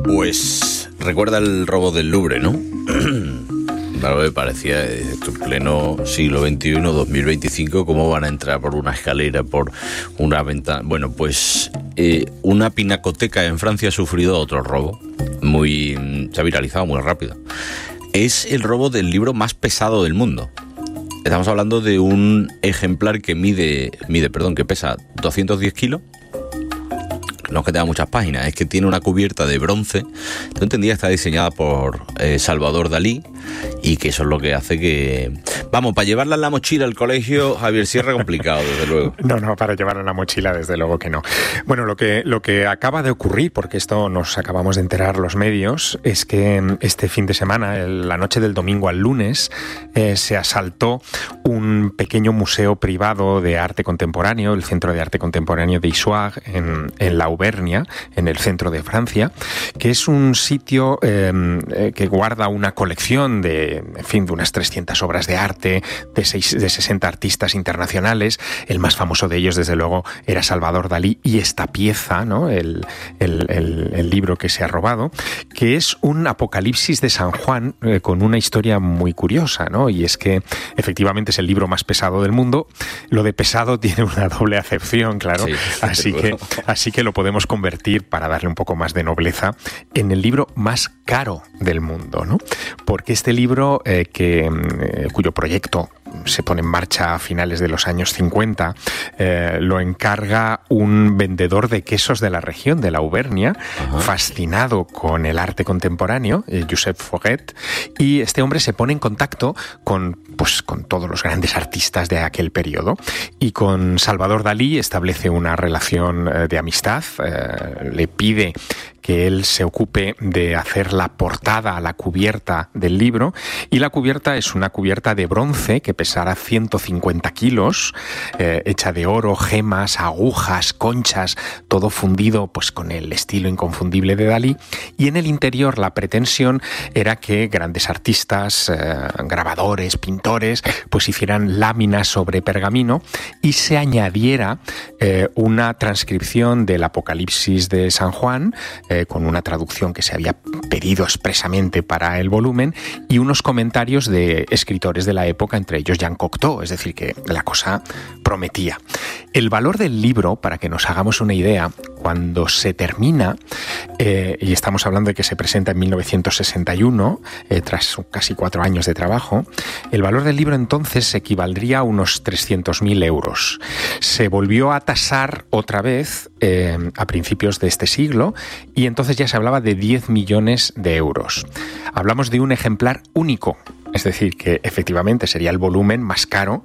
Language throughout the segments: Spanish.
Pues recuerda el robo del Louvre, ¿no? Algo me parecía, en pleno siglo XXI, 2025, ¿cómo van a entrar por una escalera, por una ventana? Bueno, pues una pinacoteca en Francia ha sufrido otro robo. Se ha viralizado muy rápido. Es el robo del libro más pesado del mundo. Estamos hablando de un ejemplar que que pesa 210 kilos. No es que tenga muchas páginas, es que tiene una cubierta de bronce. Yo entendía que está diseñada por Salvador Dalí, y que eso es lo que hace que... Vamos, para llevarla en la mochila al colegio, Javier Sierra, complicado, desde luego. No, para llevarla en la mochila, desde luego que no. Bueno, lo que acaba de ocurrir, porque esto nos acabamos de enterar los medios, es que este fin de semana, la noche del domingo al lunes, se asaltó un pequeño museo privado de arte contemporáneo, el Centro de Arte Contemporáneo de Issoire, en la Auvernia, en el centro de Francia, que es un sitio que guarda una colección de unas 300 obras de arte, de 60 artistas internacionales. El más famoso de ellos, desde luego, era Salvador Dalí, y esta pieza, ¿no? el libro que se ha robado, que es un Apocalipsis de San Juan, con una historia muy curiosa, ¿no? Y es que efectivamente es el libro más pesado del mundo. Lo de pesado tiene una doble acepción, claro, sí, así que lo podemos convertir, para darle un poco más de nobleza, en el libro más caro del mundo, ¿no? Porque este libro, cuyo proyecto se pone en marcha a finales de los años 50, lo encarga un vendedor de quesos de la región, de la Auvernia, fascinado con el arte contemporáneo, Josep Foguet, y este hombre se pone en contacto con todos los grandes artistas de aquel periodo, y con Salvador Dalí establece una relación de amistad. Le pide que él se ocupe de hacer la portada, la cubierta del libro, y la cubierta es una cubierta de bronce que pesará 150 kilos, hecha de oro, gemas, agujas, conchas, todo fundido pues con el estilo inconfundible de Dalí, y en el interior la pretensión era que grandes artistas, grabadores, pintores, pues hicieran láminas sobre pergamino y se añadiera una transcripción del Apocalipsis de San Juan, con una traducción que se había pedido expresamente para el volumen, y unos comentarios de escritores de la época, entre ellos Jean Cocteau, es decir, que la cosa prometía. El valor del libro, para que nos hagamos una idea, cuando se termina, y estamos hablando de que se presenta en 1961, tras casi 4 años de trabajo, el valor del libro entonces equivaldría a unos 300.000 euros. Se volvió a tasar otra vez a principios de este siglo, y entonces ya se hablaba de 10 millones de euros. Hablamos de un ejemplar único, es decir, que efectivamente sería el volumen más caro,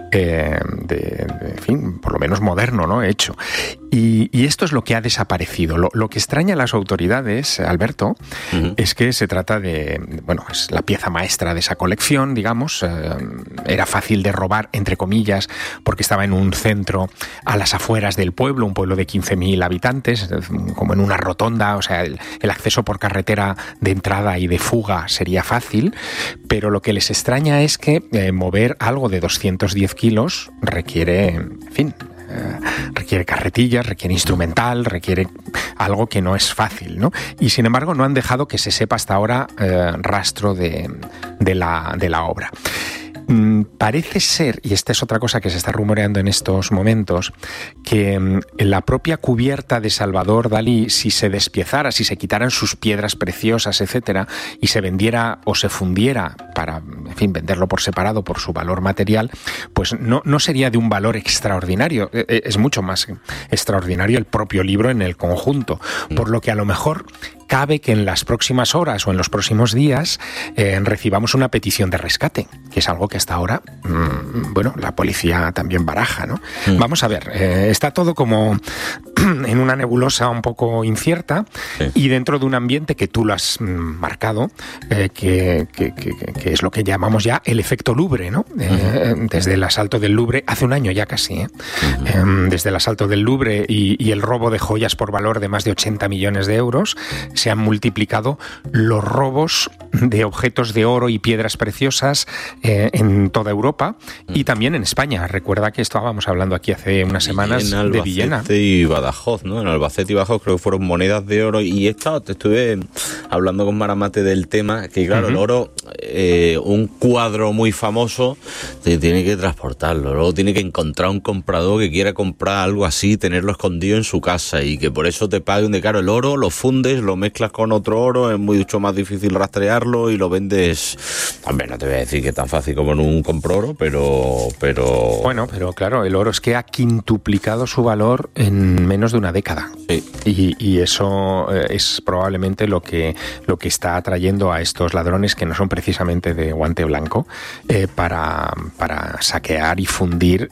por lo menos moderno, ¿no? Hecho. Y esto es lo que ha desaparecido. Lo que extraña a las autoridades, Alberto, es que se trata de, es la pieza maestra de esa colección, digamos. Era fácil de robar, entre comillas, porque estaba en un centro a las afueras del pueblo, un pueblo de 15.000 habitantes, como en una rotonda, o sea, el acceso por carretera de entrada y de fuga sería fácil, pero lo que les extraña es que mover algo de 210 kilos requiere, requiere carretillas, requiere instrumental, requiere algo que no es fácil, ¿no? Y sin embargo no han dejado que se sepa hasta ahora rastro de la obra. Parece ser, y esta es otra cosa que se está rumoreando en estos momentos, que en la propia cubierta de Salvador Dalí, si se despiezara, si se quitaran sus piedras preciosas, etcétera, y se vendiera o se fundiera para, venderlo por separado por su valor material, pues no sería de un valor extraordinario. Es mucho más extraordinario el propio libro en el conjunto, por lo que a lo mejor cabe que en las próximas horas o en los próximos días recibamos una petición de rescate, que es algo que hasta ahora, la policía también baraja, ¿no? Vamos a ver, está todo como en una nebulosa un poco incierta, y dentro de un ambiente que tú lo has marcado, que es lo que llamamos ya el efecto Louvre, ¿no? Desde el asalto del Louvre, hace un año ya casi, desde el asalto del Louvre y el robo de joyas por valor de más de 80 millones de euros, se han multiplicado los robos de objetos de oro y piedras preciosas en toda Europa y también en España. Recuerda que estábamos hablando aquí hace unas semanas de Villena. Y Badajoz, ¿no? En Albacete y Badajoz creo que fueron monedas de oro, y te estuve hablando con Maramate del tema, que claro, el oro, un cuadro muy famoso, te tiene que transportarlo, luego tiene que encontrar un comprador que quiera comprar algo así, tenerlo escondido en su casa, y que por eso te paguen de caro. El oro lo fundes, lo mezclas con otro oro, es mucho más difícil rastrearlo y lo vendes. Hombre, no te voy a decir que es tan fácil como en un compro oro, pero... Bueno, pero claro, el oro es que ha quintuplicado su valor en menos de una década. Sí. Y eso es probablemente lo que está atrayendo a estos ladrones, que no son precisamente de guante blanco, para saquear y fundir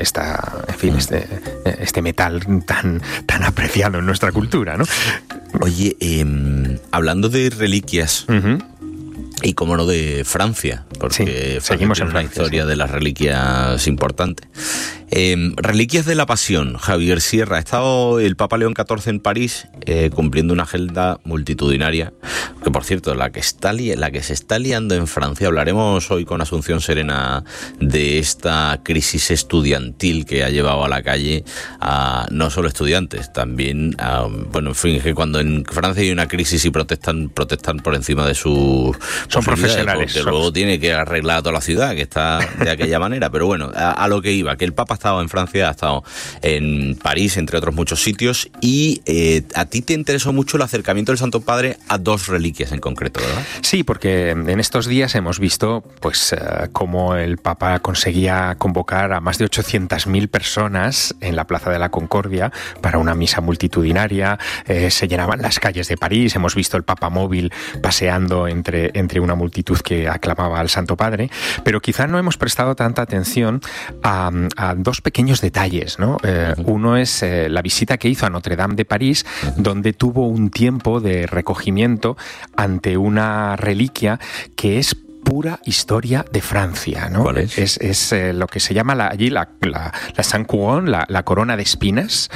este metal tan apreciado en nuestra cultura, ¿no? Oye, hablando de reliquias... Uh-huh. Y como no, de Francia, porque sí, seguimos en una Francia, historia de las reliquias importante. Reliquias de la Pasión, Javier Sierra. Ha estado el Papa León XIV en París cumpliendo una agenda multitudinaria, que por cierto, la que se está liando en Francia. Hablaremos hoy con Asunción Serena de esta crisis estudiantil que ha llevado a la calle a no solo estudiantes, también a, bueno, en fin, que cuando en Francia hay una crisis y protestan por encima de sus... Son profesionales. Porque luego tiene que arreglar toda la ciudad, que está de aquella manera. Pero bueno, a lo que iba, que el Papa ha estado en Francia, ha estado en París, entre otros muchos sitios, y a ti te interesó mucho el acercamiento del Santo Padre a dos reliquias en concreto, ¿verdad? Sí, porque en estos días hemos visto pues cómo el Papa conseguía convocar a más de 800.000 personas en la Plaza de la Concordia para una misa multitudinaria. Se llenaban las calles de París. Hemos visto el Papa móvil paseando entre una multitud que aclamaba al Santo Padre, pero quizá no hemos prestado tanta atención a dos pequeños detalles, ¿no? Uno es la visita que hizo a Notre Dame de París, donde tuvo un tiempo de recogimiento ante una reliquia que es pura historia de Francia, ¿no? ¿Cuál es? Es lo que se llama allí la Sainte Couronne, la corona de espinas,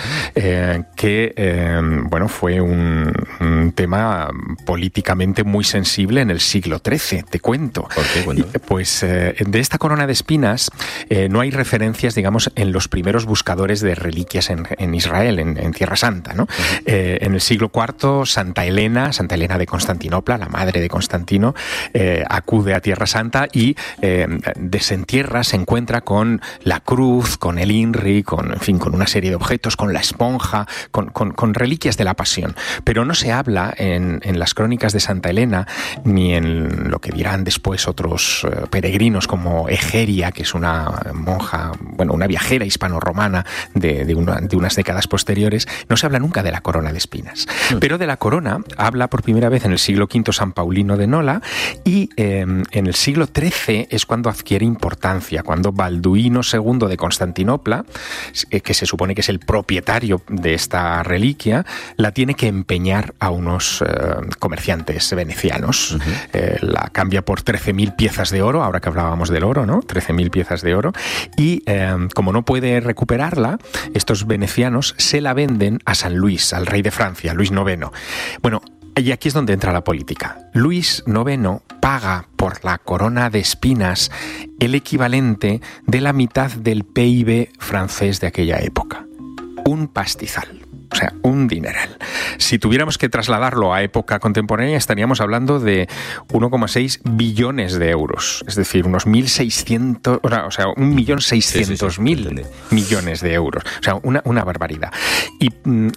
que bueno, fue un tema políticamente muy sensible en el siglo XIII, te cuento. ¿Por qué? Cuéntame. Pues de esta corona de espinas no hay referencias, digamos, en los primeros buscadores de reliquias en Israel, en Tierra Santa, ¿no? En el siglo IV, Santa Elena de Constantinopla, la madre de Constantino, acude a Tierra Santa y desentierra, se encuentra con la cruz, con el INRI, con una serie de objetos, con la esponja, con reliquias de la Pasión. Pero no se habla en las crónicas de Santa Elena, ni en lo que dirán después otros peregrinos como Egeria, que es una monja, bueno, una viajera hispano-romana de unas décadas posteriores. No se habla nunca de la corona de espinas. Pero de la corona habla por primera vez en el siglo V San Paulino de Nola, y en el siglo XIII es cuando adquiere importancia, cuando Balduino II de Constantinopla, que se supone que es el propietario de esta reliquia, la tiene que empeñar a unos comerciantes venecianos. La cambia por 13.000 piezas de oro, ahora que hablábamos del oro, ¿no? 13.000 piezas de oro. Y como no puede recuperarla, estos venecianos se la venden a San Luis, al rey de Francia, Luis IX. Bueno, y aquí es donde entra la política. Luis IX paga por la corona de espinas el equivalente de la mitad del PIB francés de aquella época. Un pastizal. O sea, un dineral. Si tuviéramos que trasladarlo a época contemporánea, estaríamos hablando de 1,6 billones de euros. Es decir, unos 1.600... O sea, 1.600.000 millones de euros. O sea, una barbaridad. Y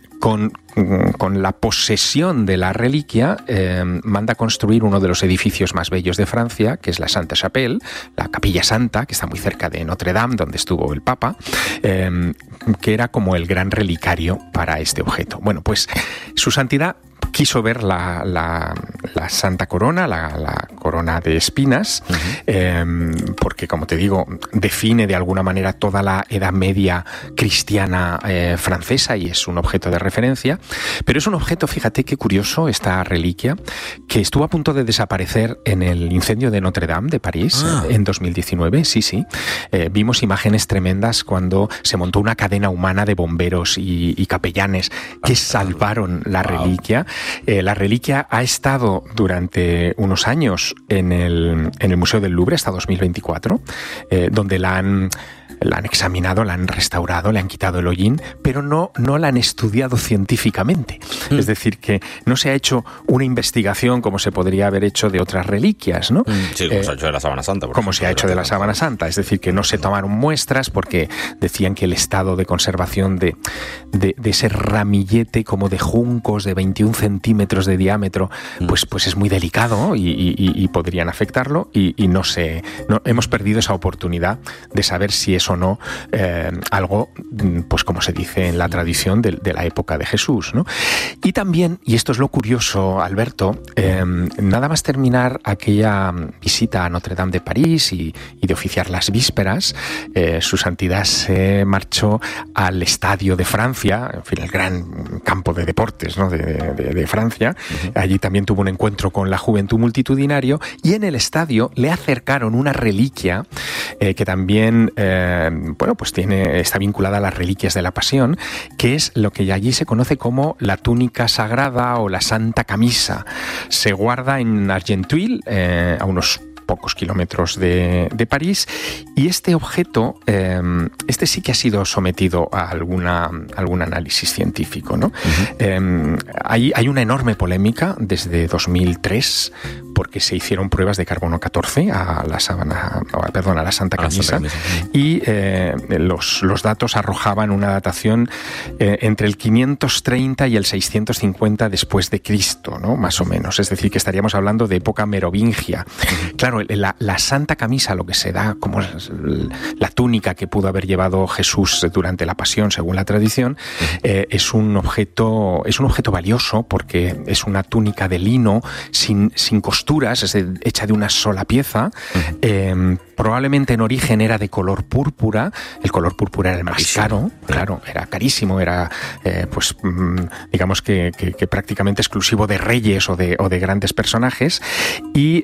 con la posesión de la reliquia, manda construir uno de los edificios más bellos de Francia, que es la Sainte Chapelle, la Capilla Santa, que está muy cerca de Notre Dame, donde estuvo el Papa, que era como el gran relicario para este objeto. Bueno, pues su santidad quiso ver la Santa Corona, la corona de espinas, porque, como te digo, define de alguna manera toda la Edad Media cristiana francesa, y es un objeto de referencia. Pero es un objeto, fíjate qué curioso, esta reliquia, que estuvo a punto de desaparecer en el incendio de Notre Dame de París en 2019. Sí. Vimos imágenes tremendas cuando se montó una cadena humana de bomberos y capellanes que salvaron la reliquia. La reliquia ha estado durante unos años en el Museo del Louvre hasta 2024, donde la han la han examinado, la han restaurado, le han quitado el hollín, pero no la han estudiado científicamente. Es decir, que no se ha hecho una investigación como se podría haber hecho de otras reliquias, ¿no? Sí, como se ha hecho de la Sábana Santa. Como se ha hecho de la Sábana Santa. Es decir, que no se tomaron muestras porque decían que el estado de conservación de ese ramillete como de juncos de 21 centímetros de diámetro, pues es muy delicado y podrían afectarlo y no hemos perdido esa oportunidad de saber si es o no algo, pues como se dice en la tradición de la época de Jesús, ¿no? Y también, y esto es lo curioso, Alberto, nada más terminar aquella visita a Notre Dame de París y de oficiar las vísperas, su santidad se marchó al Estadio de Francia, en fin, el gran campo de deportes, ¿no? de Francia. Allí también tuvo un encuentro con la juventud multitudinario y en el estadio le acercaron una reliquia que también pues está vinculada a las reliquias de la Pasión, que es lo que allí se conoce como la túnica sagrada o la Santa Camisa. Se guarda en Argenteuil, a unos pocos kilómetros de París, y este objeto, sí que ha sido sometido a algún análisis científico, ¿no? Hay una enorme polémica desde 2003 porque se hicieron pruebas de carbono 14 a la Santa Camisa, y los datos arrojaban una datación entre el 530 y el 650 después de Cristo, ¿no? Más o menos. Es decir, que estaríamos hablando de época merovingia. Claro, la Santa Camisa, lo que se da como la túnica que pudo haber llevado Jesús durante la Pasión, según la tradición, es un objeto valioso porque es una túnica de lino sin costuras, es hecha de una sola pieza. Probablemente en origen era de color púrpura. El color púrpura era el más caro, claro, era carísimo, era digamos que prácticamente exclusivo de reyes o de grandes personajes, y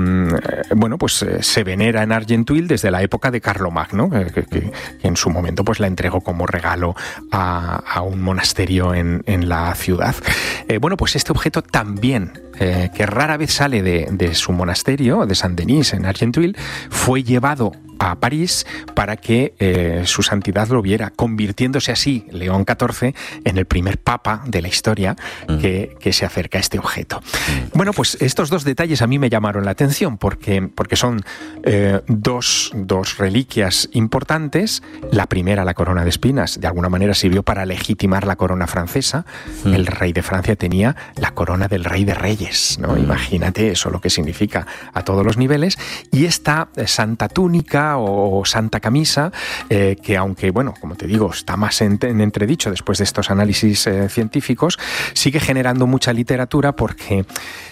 pues se venera en Argenteuil desde la época de Carlomagno, que en su momento pues la entregó como regalo a un monasterio en la ciudad. Pues este objeto también, que rara vez sale de su monasterio, de Saint-Denis, en Argenteuil, fue llevado a París para que su santidad lo viera, convirtiéndose así León XIV en el primer papa de la historia que se acerca a este objeto. Bueno, pues estos dos detalles a mí me llamaron la atención porque son dos reliquias importantes. La primera, la corona de espinas, de alguna manera sirvió para legitimar la corona francesa. El rey de Francia tenía la corona del rey de reyes, ¿no? Imagínate eso, lo que significa a todos los niveles. Y esta santa túnica o Santa Camisa, que aunque, como te digo, está más en entredicho después de estos análisis científicos, sigue generando mucha literatura porque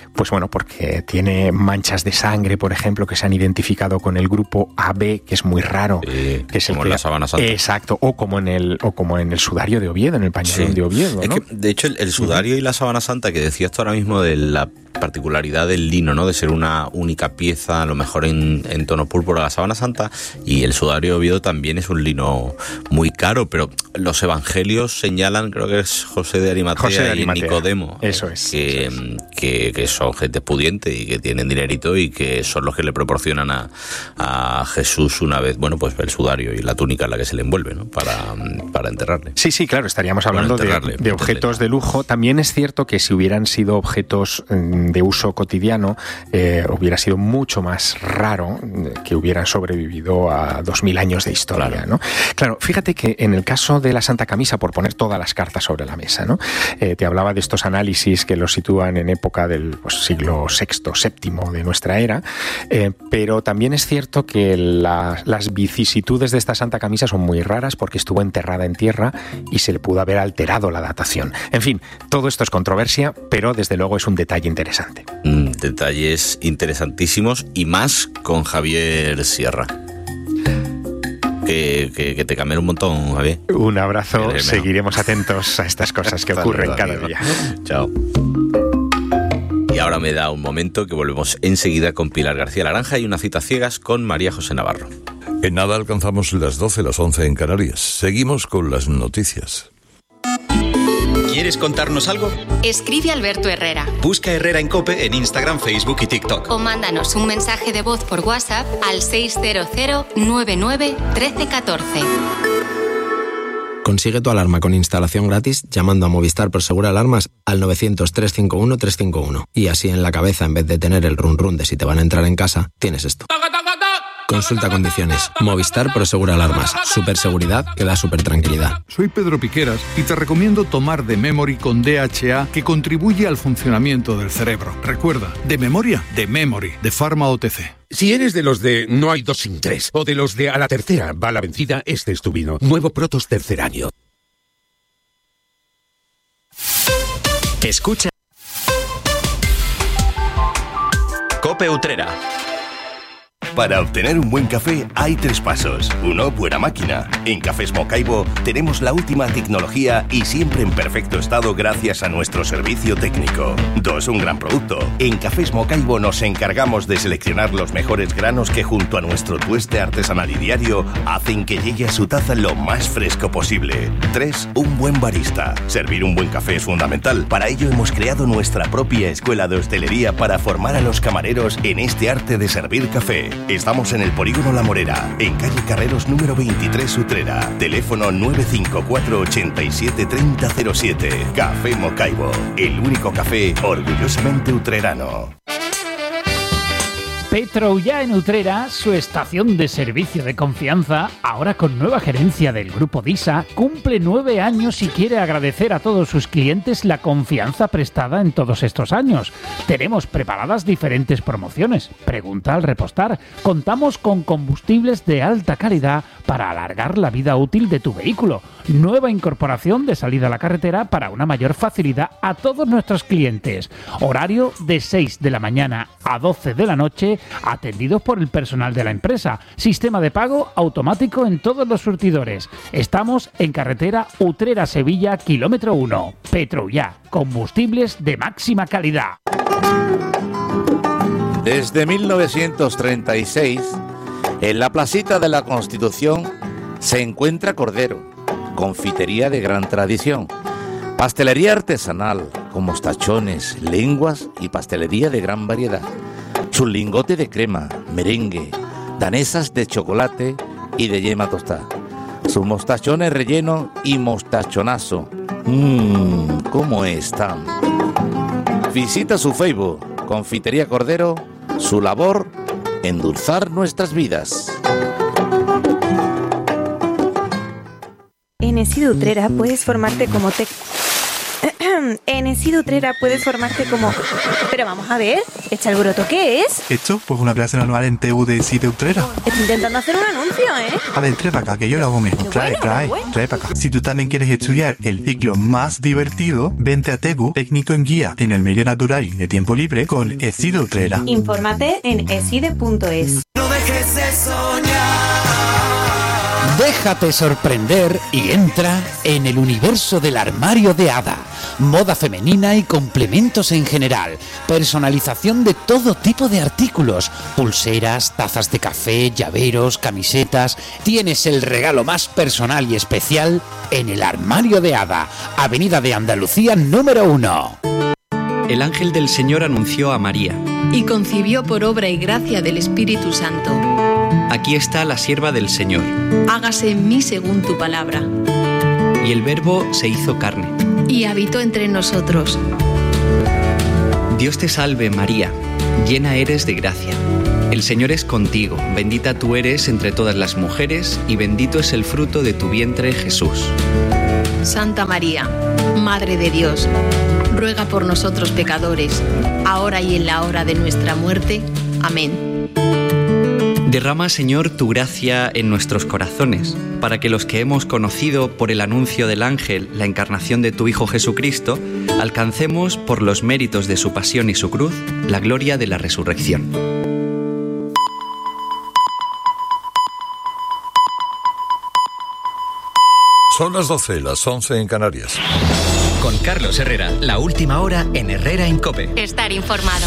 tiene manchas de sangre, por ejemplo, que se han identificado con el grupo AB, que es muy raro, que es como en la Sábana Santa. Exacto, o como en el sudario de Oviedo, en el pañolón de Oviedo, ¿no? Es que, de hecho, el sudario y la Sábana Santa, que decías tú ahora mismo de la particularidad del lino, ¿no? De ser una única pieza, a lo mejor en tono púrpura, la Sábana Santa, y el sudario de Oviedo también es un lino muy caro, pero los evangelios señalan, creo que es José de Arimatea y Nicodemo, eso es, que son gente pudiente y que tienen dinerito y que son los que le proporcionan a Jesús una vez, pues el sudario y la túnica en la que se le envuelve, ¿no? Para enterrarle. Sí, claro, estaríamos hablando de objetos de lujo. También es cierto que si hubieran sido objetos de uso cotidiano, hubiera sido mucho más raro que hubieran sobrevivido a 2000 años de historia, claro. ¿No? Claro, fíjate que en el caso de la Santa Camisa, por poner todas las cartas sobre la mesa, ¿no? Te hablaba de estos análisis que los sitúan en época del siglo VI, VII de nuestra era, pero también es cierto que las vicisitudes de esta Santa Camisa son muy raras porque estuvo enterrada en tierra y se le pudo haber alterado la datación. En fin, todo esto es controversia, pero desde luego es un detalle interesante. Detalles interesantísimos, y más con Javier Sierra. Que te cambien un montón, Javier. Un abrazo, seguiremos atentos a estas cosas que ocurren cada día. Chao. Y ahora me da un momento que volvemos enseguida con Pilar García Laranja y una cita ciegas con María José Navarro. En nada alcanzamos las 12, las 11 en Canarias. Seguimos con las noticias. ¿Quieres contarnos algo? Escribe Alberto Herrera. Busca Herrera en COPE en Instagram, Facebook y TikTok. O mándanos un mensaje de voz por WhatsApp al 600 99 1314. Consigue tu alarma con instalación gratis llamando a Movistar Prosegur Alarmas al 900 351 351. Y así en la cabeza, en vez de tener el run run de si te van a entrar en casa, tienes esto. Consulta condiciones. Movistar Prosegur Alarmas. Superseguridad que da super tranquilidad. Soy Pedro Piqueras y te recomiendo tomar The Memory con DHA, que contribuye al funcionamiento del cerebro. Recuerda, de memoria, The Memory, de Pharma OTC. Si eres de los de no hay dos sin tres, o de los de a la tercera va la vencida, este es tu vino. Nuevo Protos tercer año. Escucha COPE Utrera. Para obtener un buen café hay 3 pasos. 1, buena máquina. En Cafés Mocaibo tenemos la última tecnología y siempre en perfecto estado gracias a nuestro servicio técnico. 2, un gran producto. En Cafés Mocaibo nos encargamos de seleccionar los mejores granos que junto a nuestro tueste artesanal y diario hacen que llegue a su taza lo más fresco posible. 3, un buen barista. Servir un buen café es fundamental. Para ello hemos creado nuestra propia escuela de hostelería para formar a los camareros en este arte de servir café. Estamos en el Polígono La Morera, en calle Carreros número 23 Utrera. Teléfono 954 87 3007. Café Mocaibo, el único café orgullosamente utrerano. Petroullà en Utrera, su estación de servicio de confianza, ahora con nueva gerencia del Grupo DISA, cumple 9 años y quiere agradecer a todos sus clientes la confianza prestada en todos estos años. Tenemos preparadas diferentes promociones. Pregunta al repostar. Contamos con combustibles de alta calidad para alargar la vida útil de tu vehículo. Nueva incorporación de salida a la carretera para una mayor facilidad a todos nuestros clientes. Horario de 6 de la mañana a 12 de la noche, atendidos por el personal de la empresa. Sistema de pago automático en todos los surtidores. Estamos en carretera Utrera-Sevilla, kilómetro 1. Petroullà, combustibles de máxima calidad. Desde 1936, en la placita de la Constitución se encuentra Cordero, confitería de gran tradición, pastelería artesanal con mostachones, lenguas y pastelería de gran variedad. Su lingote de crema, merengue, danesas de chocolate y de yema tostada. Sus mostachones relleno y mostachonazo. ¿Cómo están? Visita su Facebook, Confitería Cordero, su labor, endulzar nuestras vidas. En ESID Utrera puedes formarte como En ESID Utrera puedes formarte como... Pero vamos a ver, ¿este alboroto qué es? Esto, pues una clase anual en TU de ESID Utrera. Estoy intentando hacer un anuncio, ¿eh? A ver, trae para acá, que yo lo hago mejor. Trae para acá. Si tú también quieres estudiar el ciclo más divertido, vente a TEBU, técnico en guía en el medio natural y de tiempo libre con ESID Utrera. Infórmate en eside.es. No dejes de soñar. Déjate sorprender y entra en el universo del armario de Ada. Moda femenina y complementos en general. Personalización de todo tipo de artículos. Pulseras, tazas de café, llaveros, camisetas. Tienes el regalo más personal y especial en el armario de Ada. Avenida de Andalucía número 1. El ángel del Señor anunció a María. Y concibió por obra y gracia del Espíritu Santo. Aquí está la sierva del Señor. Hágase en mí según tu palabra. Y el Verbo se hizo carne. Y habitó entre nosotros. Dios te salve, María, llena eres de gracia. El Señor es contigo, bendita tú eres entre todas las mujeres, y bendito es el fruto de tu vientre, Jesús. Santa María, Madre de Dios, ruega por nosotros pecadores, ahora y en la hora de nuestra muerte. Amén. Derrama, Señor, tu gracia en nuestros corazones, para que los que hemos conocido por el anuncio del ángel la encarnación de tu Hijo Jesucristo, alcancemos, por los méritos de su pasión y su cruz, la gloria de la resurrección. Son las 12, las 11 en Canarias. Con Carlos Herrera, la última hora en Herrera en COPE. Estar informado.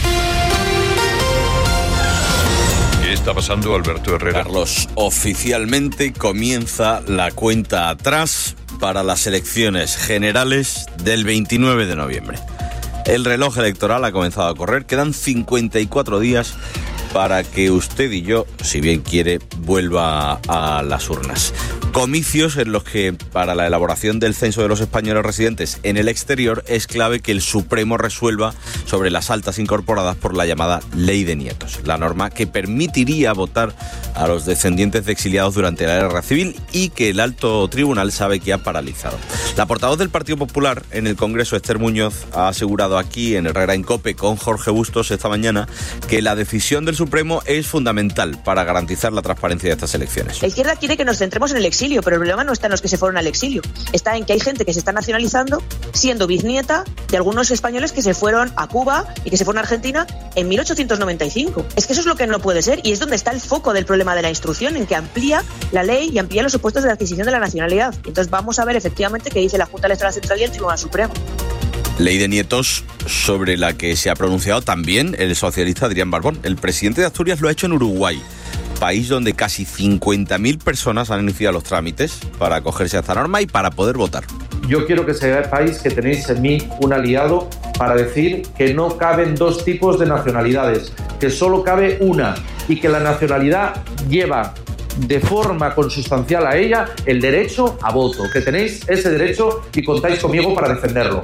¿Qué está pasando, Alberto Herrera? Carlos, oficialmente comienza la cuenta atrás para las elecciones generales del 29 de noviembre. El reloj electoral ha comenzado a correr, quedan 54 días para que usted y yo, si bien quiere, vuelva a las urnas. Comicios en los que, para la elaboración del censo de los españoles residentes en el exterior, es clave que el Supremo resuelva sobre las altas incorporadas por la llamada Ley de Nietos, la norma que permitiría votar a los descendientes de exiliados durante la Guerra Civil y que el alto tribunal sabe que ha paralizado. La portavoz del Partido Popular en el Congreso, Esther Muñoz, ha asegurado aquí en Herrera en COPE con Jorge Bustos esta mañana que la decisión del Supremo es fundamental para garantizar la transparencia de estas elecciones. La izquierda quiere que nos centremos en el exilio, pero el problema no está en los que se fueron al exilio, está en que hay gente que se está nacionalizando siendo bisnieta de algunos españoles que se fueron a Cuba y que se fueron a Argentina en 1895. Es que eso es lo que no puede ser y es donde está el foco del problema de la instrucción, en que amplía la ley y amplía los supuestos de la adquisición de la nacionalidad. Entonces vamos a ver efectivamente qué dice la Junta Electoral Central y el Tribunal Supremo. Ley de Nietos sobre la que se ha pronunciado también el socialista Adrián Barbón. El presidente de Asturias lo ha hecho en Uruguay, país donde casi 50.000 personas han iniciado los trámites para acogerse a esta norma y para poder votar. Yo quiero que sepáis que tenéis en mí un aliado para decir que no caben dos tipos de nacionalidades, que solo cabe una y que la nacionalidad lleva de forma consustancial a ella el derecho a voto, que tenéis ese derecho y contáis conmigo para defenderlo.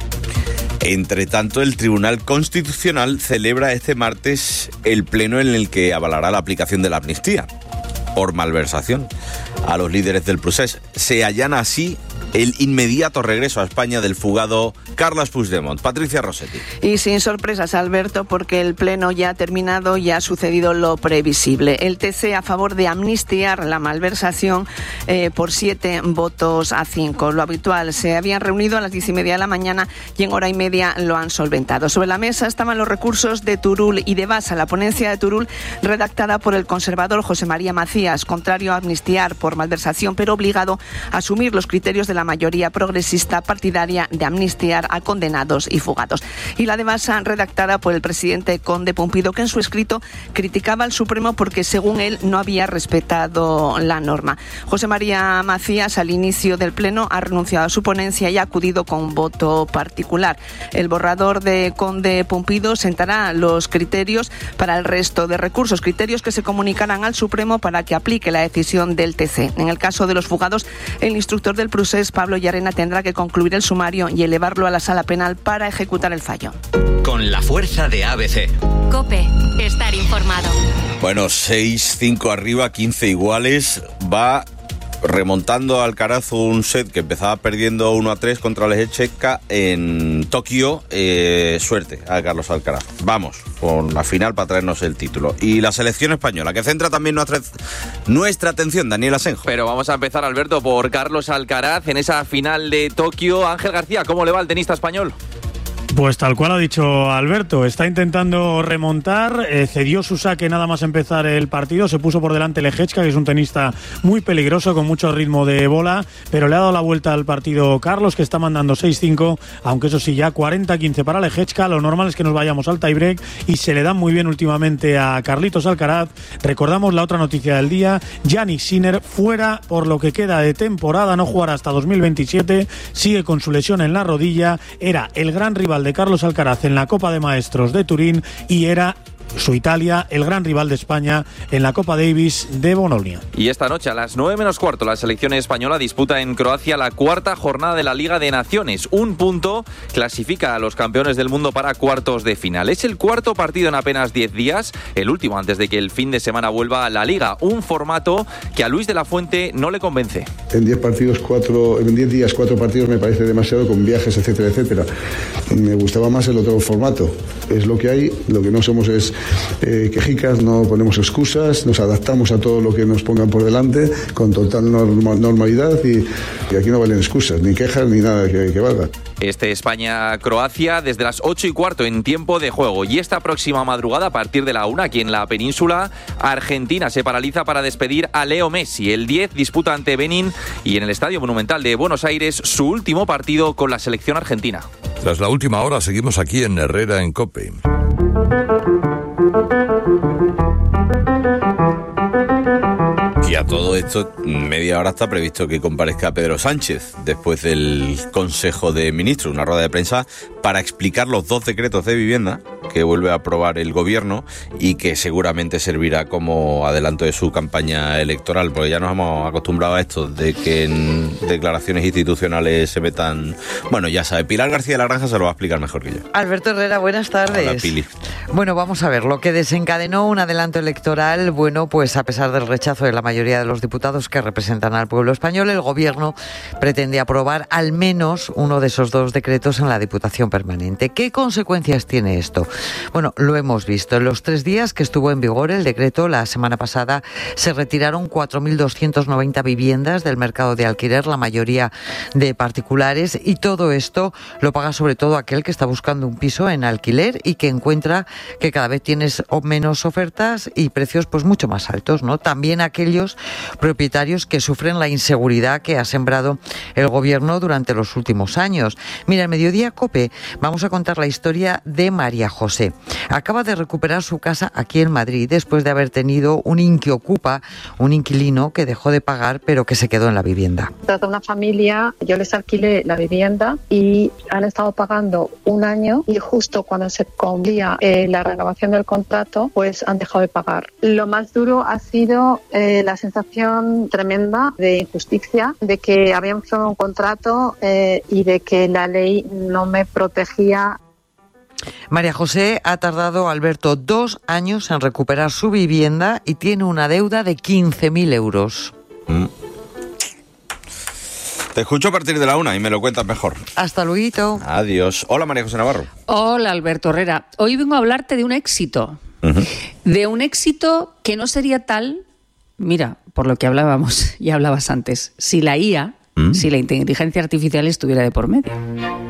Entre tanto, el Tribunal Constitucional celebra este martes el pleno en el que avalará la aplicación de la amnistía por malversación a los líderes del procés. Se allana así el inmediato regreso a España del fugado Carles Puigdemont. Patricia Rossetti. Y sin sorpresas, Alberto, porque el pleno ya ha terminado y ha sucedido lo previsible. El TC a favor de amnistiar la malversación por 7 votos a 5. Lo habitual, se habían reunido a las 10:30 de la mañana y en hora y media lo han solventado. Sobre la mesa estaban los recursos de Turull y de Basa. La ponencia de Turull, redactada por el conservador José María Macías, contrario a amnistiar por malversación, pero obligado a asumir los criterios de la mayoría progresista partidaria de amnistiar a condenados y fugados. Y la de Basa, redactada por el presidente Conde Pumpido, que en su escrito criticaba al Supremo porque, según él, no había respetado la norma. José María Macías, al inicio del pleno, ha renunciado a su ponencia y ha acudido con voto particular. El borrador de Conde Pumpido sentará los criterios para el resto de recursos, criterios que se comunicarán al Supremo para que aplique la decisión del TC. En el caso de los fugados, el instructor del procés, Pablo Llarena, tendrá que concluir el sumario y elevarlo a la sala penal para ejecutar el fallo. Con la fuerza de ABC. COPE. Estar informado. Bueno, 6-5 arriba, 15 iguales. Va remontando Alcaraz un set que empezaba perdiendo 1-3 contra Leječka en Tokio. Suerte a Carlos Alcaraz. Vamos con la final para traernos el título. Y la selección española, que centra también nuestra atención, Daniel Asenjo. Pero vamos a empezar, Alberto, por Carlos Alcaraz en esa final de Tokio. Ángel García, ¿cómo le va al tenista español? Pues tal cual ha dicho Alberto, está intentando remontar, cedió su saque nada más empezar el partido, se puso por delante Leječka, que es un tenista muy peligroso, con mucho ritmo de bola, pero le ha dado la vuelta al partido Carlos, que está mandando 6-5, aunque eso sí, ya 40-15 para Leječka. Lo normal es que nos vayamos al tiebreak y se le dan muy bien últimamente a Carlitos Alcaraz. Recordamos la otra noticia del día, Jannik Sinner fuera por lo que queda de temporada, no jugará hasta 2027, sigue con su lesión en la rodilla, era el gran rival de Carlos Alcaraz en la Copa de Maestros de Turín y era su Italia, el gran rival de España en la Copa Davis de Bolonia. Y esta noche a las 9:15 la selección española disputa en Croacia la 4ª jornada de la Liga de Naciones. Un punto clasifica a los campeones del mundo para cuartos de final. Es el 4º partido en apenas 10 días, el último antes de que el fin de semana vuelva a la Liga. Un formato que a Luis de la Fuente no le convence. En 10 días 4 partidos me parece demasiado, con viajes, etcétera, etcétera. Me gustaba más el otro formato. Es lo que hay, lo que no somos es quejicas, no ponemos excusas, nos adaptamos a todo lo que nos pongan por delante con total normalidad y aquí no valen excusas, ni quejas, ni nada que valga. Este España-Croacia desde las 8:15 en tiempo de juego. Y esta próxima madrugada, a partir de la 1, aquí en la península, Argentina se paraliza para despedir a Leo Messi. El 10 disputa ante Benín y en el Estadio Monumental de Buenos Aires su último partido con la selección argentina. Tras la última hora seguimos aquí en Herrera en COPE. Y a todo esto, media hora está previsto que comparezca Pedro Sánchez después del Consejo de Ministros, una rueda de prensa para explicar los 2 decretos de vivienda que vuelve a aprobar el Gobierno y que seguramente servirá como adelanto de su campaña electoral, porque ya nos hemos acostumbrado a esto de que en declaraciones institucionales se metan... Bueno, ya sabe, Pilar García de la Granja se lo va a explicar mejor que yo. Alberto Herrera, buenas tardes. Hola, Pili. Bueno, vamos a ver, lo que desencadenó un adelanto electoral, bueno, pues a pesar del rechazo de la mayoría de los diputados que representan al pueblo español, el Gobierno pretende aprobar al menos uno de esos 2 decretos en la Diputación Permanente. ¿Qué consecuencias tiene esto? Bueno, lo hemos visto. En los 3 días que estuvo en vigor el decreto, la semana pasada se retiraron 4.290 viviendas del mercado de alquiler, la mayoría de particulares, y todo esto lo paga sobre todo aquel que está buscando un piso en alquiler y que encuentra que cada vez tienes menos ofertas y precios pues mucho más altos, ¿no? También aquellos propietarios que sufren la inseguridad que ha sembrado el Gobierno durante los últimos años. Mira, en Mediodía COPE vamos a contar la historia de María José. Acaba de recuperar su casa aquí en Madrid después de haber tenido un inquiocupa, un inquilino que dejó de pagar pero que se quedó en la vivienda. Trata una familia, yo les alquilé la vivienda y han estado pagando 1 año y justo cuando se cumplía la renovación del contrato, pues han dejado de pagar. Lo más duro ha sido la sensación tremenda de injusticia, de que habíamos firmado un contrato y de que la ley no me protegía. María José ha tardado, Alberto, 2 años en recuperar su vivienda y tiene una deuda de 15.000 euros. Te escucho a partir de la 1 y me lo cuentas mejor. Hasta luego. Adiós. Hola, María José Navarro. Hola, Alberto Herrera. Hoy vengo a hablarte de un éxito. De un éxito que no sería tal, mira, por lo que hablábamos y hablabas antes, si la IA, si la inteligencia artificial estuviera de por medio.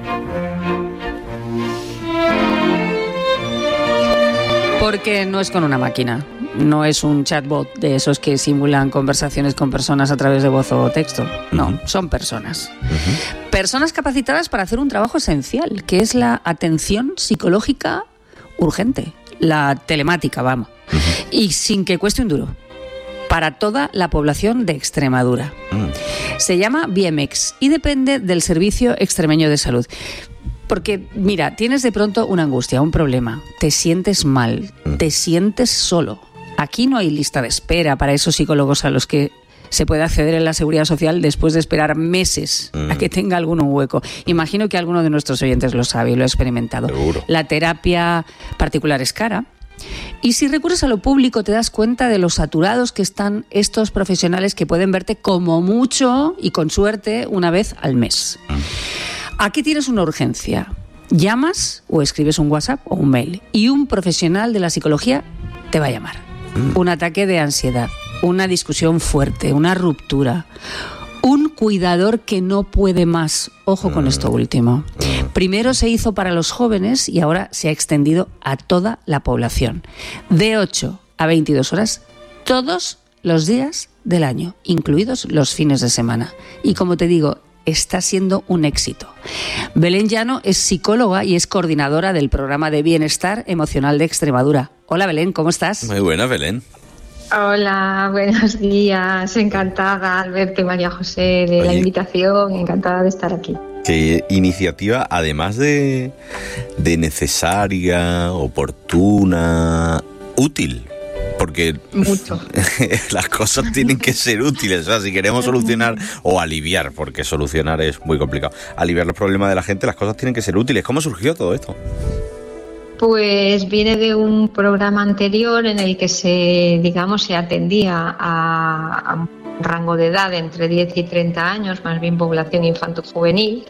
Porque no es con una máquina, no es un chatbot de esos que simulan conversaciones con personas a través de voz o texto. No, son personas. Personas capacitadas para hacer un trabajo esencial, que es la atención psicológica urgente, la telemática, vamos. Y sin que cueste un duro. Para toda la población de Extremadura. Se llama BMX y depende del Servicio Extremeño de Salud. Porque, mira, tienes de pronto una angustia, un problema, te sientes mal, te sientes solo. Aquí no hay lista de espera para esos psicólogos a los que se puede acceder en la Seguridad Social después de esperar meses a que tenga alguno un hueco. Imagino que alguno de nuestros oyentes lo sabe y lo ha experimentado. Seguro. La terapia particular es cara. Y si recurres a lo público te das cuenta de lo saturados que están estos profesionales que pueden verte como mucho y con suerte una vez al mes. Aquí tienes una urgencia. Llamas o escribes un WhatsApp o un mail y un profesional de la psicología te va a llamar. Un ataque de ansiedad, una discusión fuerte, una ruptura, un cuidador que no puede más. Ojo con esto último. Primero se hizo para los jóvenes y ahora se ha extendido a toda la población. De 8 a 22 horas todos los días del año, incluidos los fines de semana. Y como te digo, está siendo un éxito. Belén Llano es psicóloga y es coordinadora del programa de bienestar emocional de Extremadura. Hola Belén, ¿cómo estás? Muy buena, Belén. Hola, buenos días. Encantada, Alberto y María José, de la invitación. Encantada de estar aquí. Qué iniciativa, además de necesaria, oportuna, útil. Porque mucho. Las cosas tienen que ser útiles. O sea, si queremos solucionar o aliviar, porque solucionar es muy complicado, aliviar los problemas de la gente, las cosas tienen que ser útiles. ¿Cómo surgió todo esto? Pues viene de un programa anterior en el que se atendía a un rango de edad de entre 10 y 30 años, más bien población infanto-juvenil,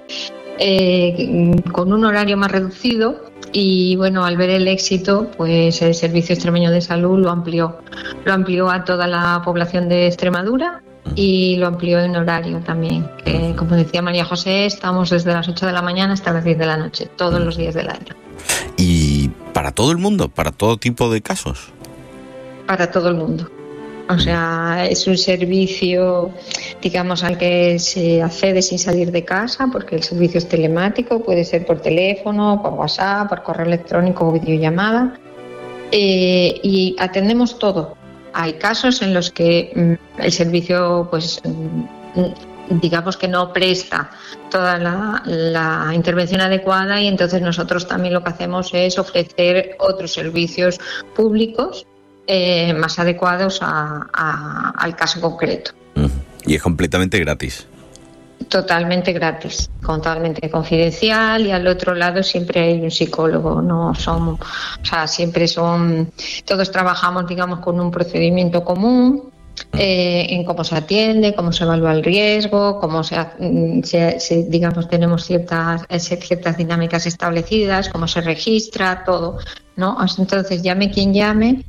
con un horario más reducido. Y bueno, al ver el éxito, pues el Servicio Extremeño de Salud lo amplió a toda la población de Extremadura y lo amplió en horario también. Que, como decía María José, estamos desde las 8 de la mañana hasta las 10 de la noche, todos los días del año. ¿Y para todo el mundo? ¿Para todo tipo de casos? Para todo el mundo. O sea, es un servicio, al que se accede sin salir de casa, porque el servicio es telemático, puede ser por teléfono, por WhatsApp, por correo electrónico o videollamada. Y atendemos todo, hay casos en los que el servicio, pues, digamos que no presta toda la intervención adecuada, y entonces nosotros también lo que hacemos es ofrecer otros servicios públicos más adecuados al caso concreto. Y es completamente gratis. Totalmente gratis, totalmente confidencial, y al otro lado siempre hay un psicólogo. Siempre todos trabajamos, digamos, con un procedimiento común en cómo se atiende, cómo se evalúa el riesgo, cómo digamos, tenemos ciertas dinámicas establecidas, cómo se registra todo, ¿no? Entonces, llame quien llame,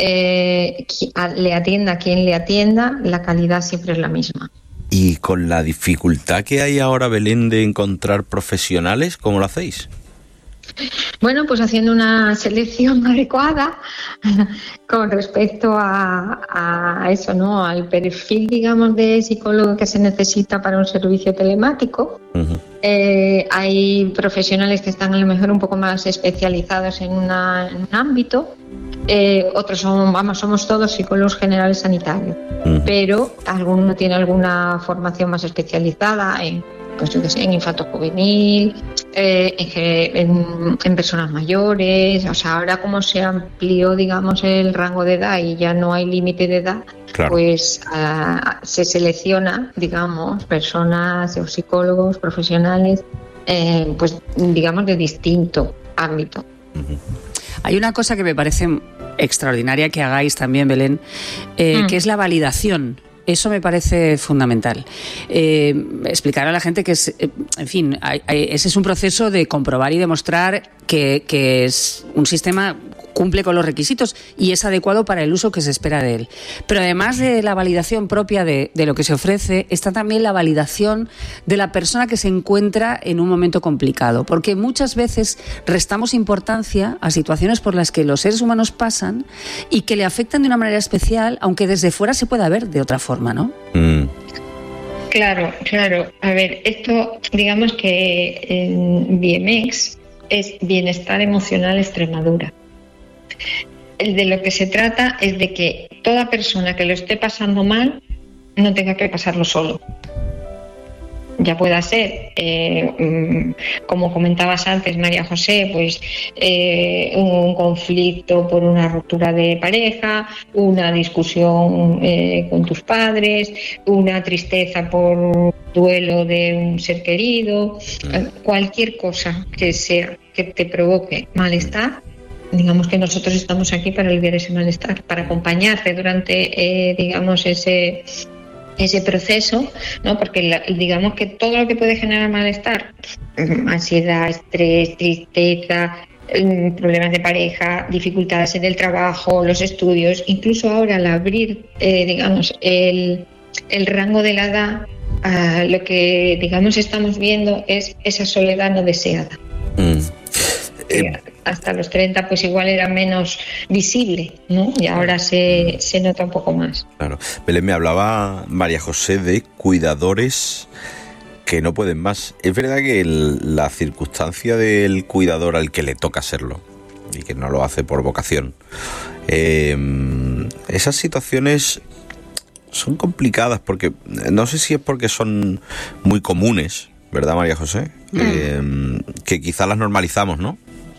le atienda quien le atienda, la calidad siempre es la misma. Y con la dificultad que hay ahora, Belén, de encontrar profesionales, ¿cómo lo hacéis? Bueno, pues haciendo una selección adecuada con respecto a eso, ¿no? Al perfil, digamos, de psicólogo que se necesita para un servicio telemático. Uh-huh. Hay profesionales que están a lo mejor un poco más especializados en un ámbito. Otros somos todos psicólogos generales sanitarios, pero alguno tiene alguna formación más especializada en infanto juvenil, en personas mayores. O sea, ahora como se amplió, digamos, el rango de edad y ya no hay límite de edad, claro, pues se selecciona, digamos, personas o psicólogos profesionales, pues digamos, de distinto ámbito. Uh-huh. Hay una cosa que me parece extraordinaria que hagáis también, Belén, que es la validación. Eso me parece fundamental. Explicar a la gente que ese es un proceso de comprobar y demostrar que es un sistema cumple con los requisitos y es adecuado para el uso que se espera de él. Pero además de la validación propia de lo que se ofrece, está también la validación de la persona que se encuentra en un momento complicado, porque muchas veces restamos importancia a situaciones por las que los seres humanos pasan y que le afectan de una manera especial, aunque desde fuera se pueda ver de otra forma, ¿no? Claro. A ver, esto, digamos que en BMX es Bienestar Emocional Extremadura. De lo que se trata es de que toda persona que lo esté pasando mal no tenga que pasarlo solo. Ya pueda ser, como comentabas antes, María José, pues un conflicto por una ruptura de pareja, una discusión con tus padres, una tristeza por duelo de un ser querido, cualquier cosa que te provoque malestar. Digamos que nosotros estamos aquí para aliviar ese malestar, para acompañarte durante, digamos, ese proceso, ¿no? Porque digamos que todo lo que puede generar malestar, ansiedad, estrés, tristeza, problemas de pareja, dificultades en el trabajo, los estudios, incluso ahora al abrir, digamos, el rango de la edad, lo que, digamos, estamos viendo es esa soledad no deseada. Hasta los 30 pues igual era menos visible, ¿no? Y ahora se nota un poco más. Claro. Belén, me hablaba María José de cuidadores que no pueden más. Es verdad que la circunstancia del cuidador al que le toca serlo y que no lo hace por vocación, esas situaciones son complicadas porque no sé si es porque son muy comunes, ¿verdad, María José? Que quizás las normalizamos, ¿no?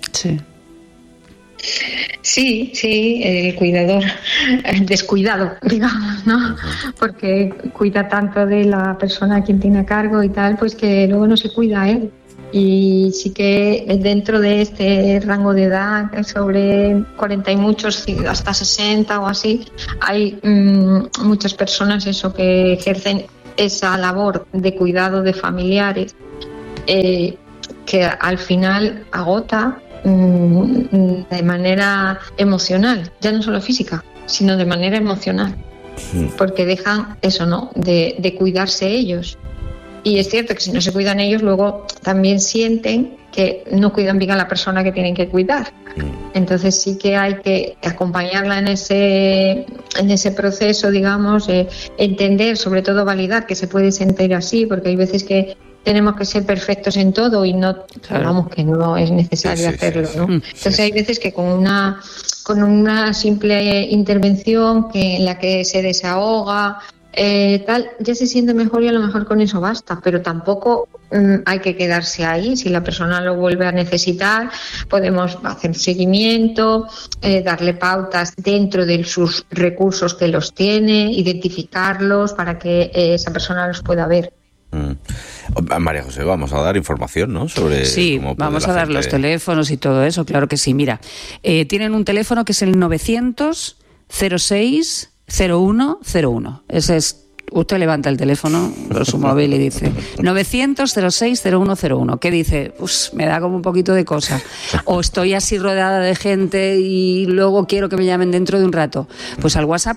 Sí, el cuidador descuidado, digamos, ¿no? Porque cuida tanto de la persona a quien tiene a cargo y tal, pues que luego no se cuida a él. Y sí que dentro de este rango de edad, sobre 40 y muchos, hasta 60 o así, hay muchas personas que ejercen esa labor de cuidado de familiares, que al final agota de manera emocional, ya no solo física, sino de manera emocional, porque dejan eso, ¿no?, de cuidarse ellos. Y es cierto que si no se cuidan ellos, luego también sienten que no cuidan bien a la persona que tienen que cuidar. Entonces sí que hay que acompañarla en ese proceso, digamos, entender, sobre todo validar que se puede sentir así, porque hay veces que tenemos que ser perfectos en todo y no, vamos, que no es necesario hacerlo, ¿no? Entonces hay veces que con una simple intervención en la que se desahoga, ya se siente mejor y a lo mejor con eso basta, pero tampoco hay que quedarse ahí. Si la persona lo vuelve a necesitar, podemos hacer un seguimiento, darle pautas dentro de sus recursos que los tiene, identificarlos para que esa persona los pueda ver. María José, vamos a dar información, ¿no? Sobre cómo vamos a dar los teléfonos y todo eso, claro que sí. Mira, tienen un teléfono que es el 900 06 0101. Ese es. Usted levanta el teléfono, su móvil y dice 900 06 0101. ¿Qué dice? Me da como un poquito de cosa. O estoy así rodeada de gente y luego quiero que me llamen dentro de un rato. Pues al WhatsApp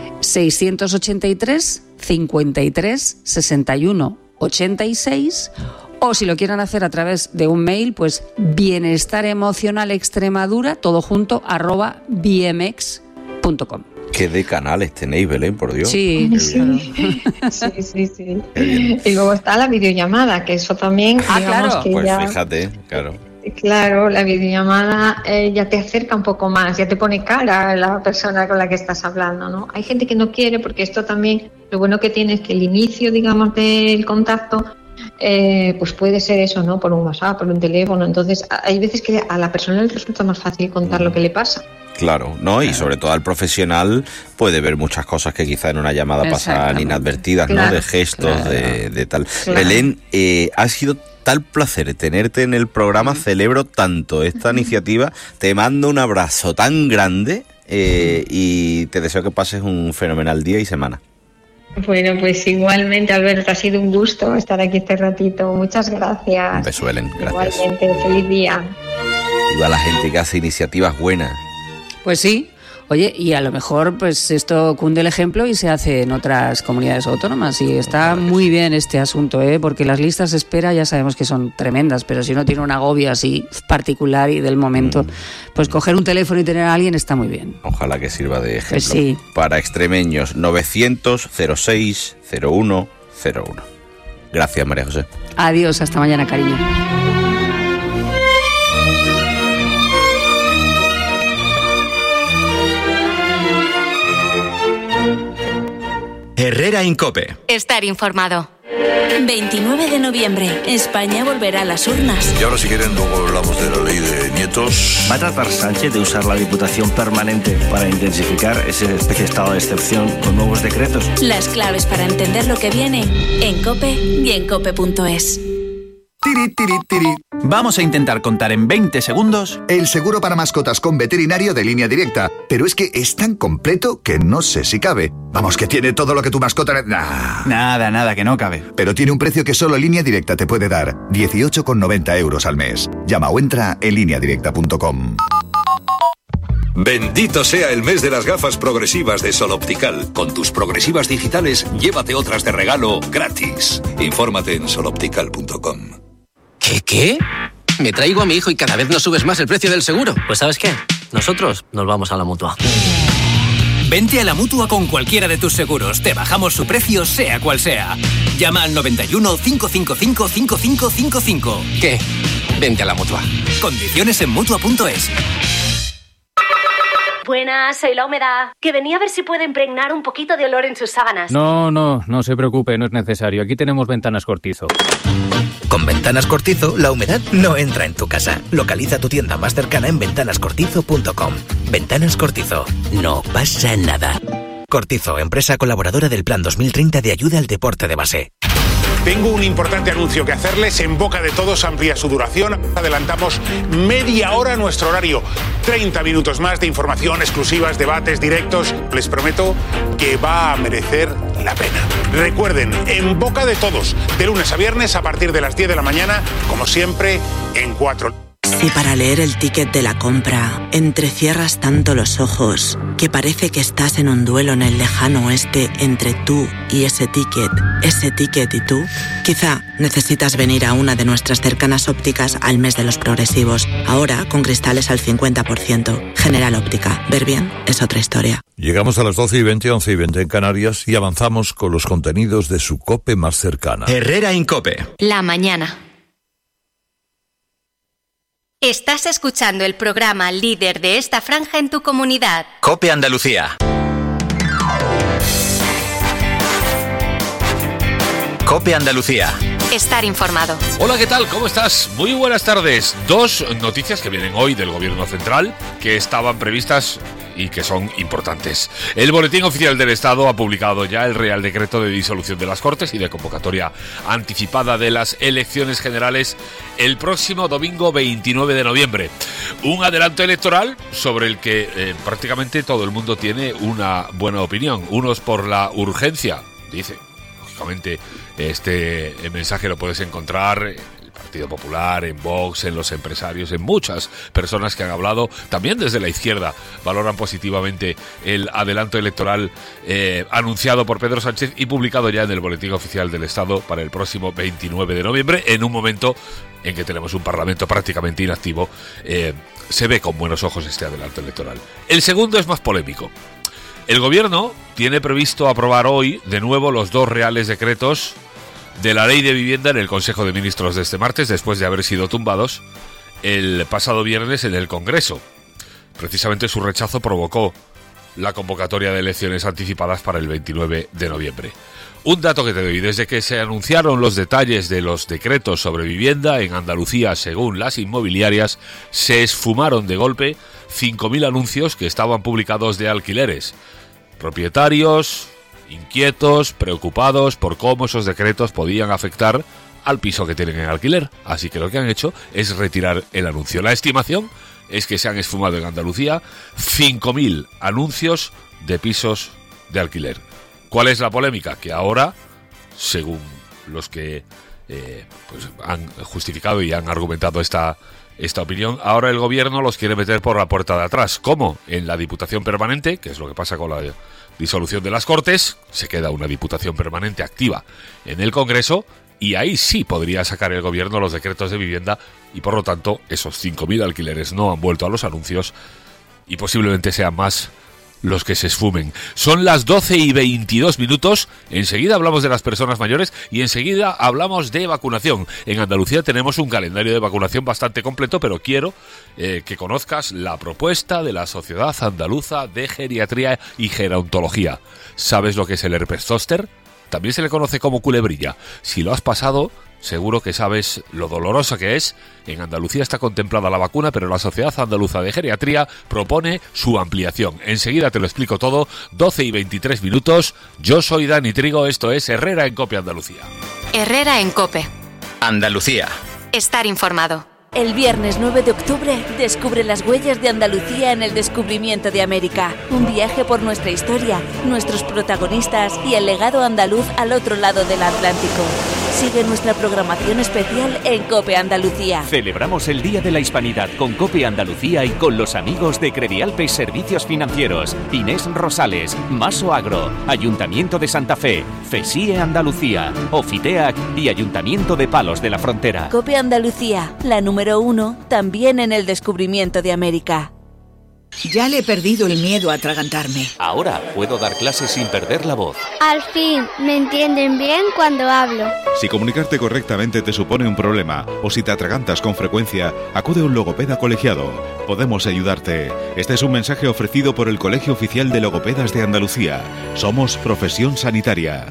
683 53 61 86. O si lo quieren hacer a través de un mail, pues bienestaremocionalextremadura, todo junto, @bmx.com. ¿Qué de canales tenéis, Belén, por Dios? Sí. Y luego está la videollamada, que eso también, digamos que pues ya... fíjate, claro. Claro, la videollamada ya te acerca un poco más, ya te pone cara a la persona con la que estás hablando, ¿no? Hay gente que no quiere, porque esto también, lo bueno que tiene es que el inicio, digamos, del contacto, pues puede ser eso, ¿no? Por un WhatsApp, por un teléfono. Entonces, hay veces que a la persona le resulta más fácil contar lo que le pasa. Claro, ¿no? Y sobre todo al profesional puede ver muchas cosas que quizá en una llamada pasan inadvertidas, ¿no? De gestos, de tal. Claro. Belén, ha sido tal placer tenerte en el programa, celebro tanto esta iniciativa, te mando un abrazo tan grande y te deseo que pases un fenomenal día y semana. Bueno, pues igualmente, Alberto, ha sido un gusto estar aquí este ratito. Muchas gracias. Un beso, Belén. Gracias. Igualmente, feliz día. Y a la gente que hace iniciativas buenas. Pues sí. Oye, y a lo mejor pues esto cunde el ejemplo y se hace en otras comunidades autónomas. Y está muy bien este asunto, porque las listas de espera ya sabemos que son tremendas, pero si uno tiene un agobio así particular y del momento, pues coger un teléfono y tener a alguien está muy bien. Ojalá que sirva de ejemplo. Pues sí. Para extremeños, 900 06 0101. Gracias, María José. Adiós, hasta mañana, cariño. Herrera en COPE. Estar informado. 29 de noviembre, España volverá a las urnas. Y ahora si quieren luego hablamos de la ley de nietos. ¿Va a tratar Sánchez de usar la Diputación permanente para intensificar esa especie de estado de excepción con nuevos decretos? Las claves para entender lo que viene en COPE y en cope.es. Tiri, tiri, tiri. Vamos a intentar contar en 20 segundos el seguro para mascotas con veterinario de Línea Directa. Pero es que es tan completo que no sé si cabe. Vamos, que tiene todo lo que tu mascota... Nada, que no cabe. Pero tiene un precio que solo Línea Directa te puede dar. 18,90 € al mes. Llama o entra en lineadirecta.com. Bendito sea el mes de las gafas progresivas de Sol Optical. Con tus progresivas digitales, llévate otras de regalo gratis. Infórmate en soloptical.com. ¿Qué? Me traigo a mi hijo y cada vez nos subes más el precio del seguro. Pues ¿sabes qué? Nosotros nos vamos a la Mutua. Vente a la Mutua con cualquiera de tus seguros. Te bajamos su precio, sea cual sea. Llama al 91 555 5555. ¿Qué? Vente a la Mutua. Condiciones en Mutua.es. Buenas, soy la humedad. Que venía a ver si puedo impregnar un poquito de olor en sus sábanas. No se preocupe, no es necesario. Aquí tenemos Ventanas Cortizo. Con Ventanas Cortizo, la humedad no entra en tu casa. Localiza tu tienda más cercana en ventanascortizo.com. Ventanas Cortizo. No pasa nada. Cortizo, empresa colaboradora del Plan 2030 de ayuda al deporte de base. Tengo un importante anuncio que hacerles. En boca de todos amplía su duración. Adelantamos media hora nuestro horario. 30 minutos más de información, exclusivas, debates, directos. Les prometo que va a merecer la pena. Recuerden, en boca de todos, de lunes a viernes a partir de las 10 de la mañana, como siempre, en 4. Si para leer el ticket de la compra entrecierras tanto los ojos que parece que estás en un duelo en el lejano oeste entre tú y ese ticket y tú, quizá necesitas venir a una de nuestras cercanas ópticas al mes de los progresivos. Ahora con cristales al 50%. General Óptica. Ver bien es otra historia. Llegamos a las 12:20, 11:20 en Canarias y avanzamos con los contenidos de su COPE más cercana. Herrera en COPE. La mañana. Estás escuchando el programa líder de esta franja en tu comunidad. COPE Andalucía. COPE Andalucía. Estar informado. Hola, ¿qué tal? ¿Cómo estás? Muy buenas tardes. Dos noticias que vienen hoy del Gobierno Central que estaban previstas y que son importantes. El Boletín Oficial del Estado ha publicado ya el Real Decreto de disolución de las Cortes y de convocatoria anticipada de las elecciones generales el próximo domingo 29 de noviembre. Un adelanto electoral sobre el que prácticamente todo el mundo tiene una buena opinión. Unos por la urgencia, dice. Lógicamente, este mensaje lo puedes encontrar Partido Popular, en Vox, en los empresarios, en muchas personas que han hablado, también desde la izquierda, valoran positivamente el adelanto electoral anunciado por Pedro Sánchez y publicado ya en el Boletín Oficial del Estado para el próximo 29 de noviembre, en un momento en que tenemos un Parlamento prácticamente inactivo. Se ve con buenos ojos este adelanto electoral. El segundo es más polémico. El Gobierno tiene previsto aprobar hoy de nuevo los dos reales decretos de la Ley de Vivienda en el Consejo de Ministros de este martes, después de haber sido tumbados el pasado viernes en el Congreso. Precisamente su rechazo provocó la convocatoria de elecciones anticipadas para el 29 de noviembre. Un dato que te doy: desde que se anunciaron los detalles de los decretos sobre vivienda en Andalucía, según las inmobiliarias, se esfumaron de golpe 5.000 anuncios que estaban publicados de alquileres. Propietarios inquietos, preocupados por cómo esos decretos podían afectar al piso que tienen en alquiler. Así que lo que han hecho es retirar el anuncio. La estimación es que se han esfumado en Andalucía 5.000 anuncios de pisos de alquiler. ¿Cuál es la polémica? Que ahora, según los que han justificado y han argumentado esta opinión, ahora el Gobierno los quiere meter por la puerta de atrás. ¿Cómo? En la Diputación Permanente, que es lo que pasa con la disolución de las Cortes, se queda una Diputación Permanente activa en el Congreso y ahí sí podría sacar el Gobierno los decretos de vivienda y por lo tanto esos 5.000 alquileres no han vuelto a los anuncios y posiblemente sean más los que se esfumen. Son las 12:22. Enseguida hablamos de las personas mayores y enseguida hablamos de vacunación. En Andalucía tenemos un calendario de vacunación bastante completo, pero quiero que conozcas la propuesta de la Sociedad Andaluza de Geriatría y Gerontología. ¿Sabes lo que es el herpes zóster? También se le conoce como culebrilla. Si lo has pasado, seguro que sabes lo doloroso que es. En Andalucía está contemplada la vacuna, pero la Sociedad Andaluza de Geriatría propone su ampliación. Enseguida te lo explico todo. 12:23. Yo soy Dani Trigo, esto es Herrera en COPE Andalucía. Herrera en COPE. Andalucía. Estar informado. El viernes 9 de octubre descubre las huellas de Andalucía en el descubrimiento de América. Un viaje por nuestra historia, nuestros protagonistas y el legado andaluz al otro lado del Atlántico. Sigue nuestra programación especial en COPE Andalucía. Celebramos el Día de la Hispanidad con COPE Andalucía y con los amigos de Credialpes Servicios Financieros, Inés Rosales, Maso Agro, Ayuntamiento de Santa Fe, FESIE Andalucía, Ofiteac y Ayuntamiento de Palos de la Frontera. COPE Andalucía, la número 1, también en el descubrimiento de América. Ya le he perdido el miedo a atragantarme. Ahora puedo dar clases sin perder la voz. Al fin, me entienden bien cuando hablo. Si comunicarte correctamente te supone un problema o si te atragantas con frecuencia, acude a un logopeda colegiado. Podemos ayudarte. Este es un mensaje ofrecido por el Colegio Oficial de Logopedas de Andalucía. Somos profesión sanitaria.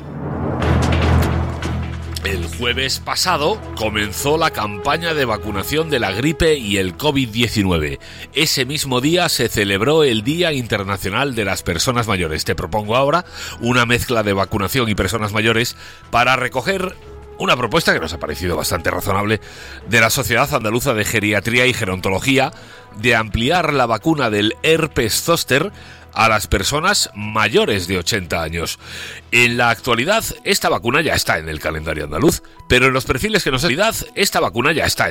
El jueves pasado comenzó la campaña de vacunación de la gripe y el COVID-19. Ese mismo día se celebró el Día Internacional de las Personas Mayores. Te propongo ahora una mezcla de vacunación y personas mayores para recoger una propuesta que nos ha parecido bastante razonable de la Sociedad Andaluza de Geriatría y Gerontología de ampliar la vacuna del herpes zóster a las personas mayores de 80 años. En la actualidad, esta vacuna ya está en el calendario andaluz, pero en los perfiles que nos dan, esta vacuna ya está